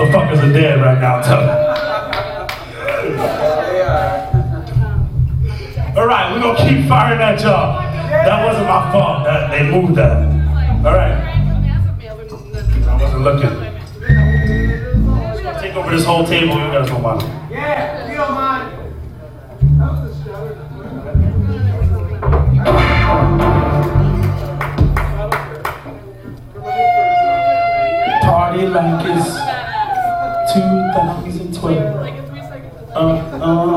motherfuckers are dead right now, tell me. Alright, we're gonna keep firing at y'all. That wasn't my fault. They moved that. Alright. I wasn't looking. Just gonna take over this whole table. You guys don't mind. Yeah, you don't mind. Party like it's 2012.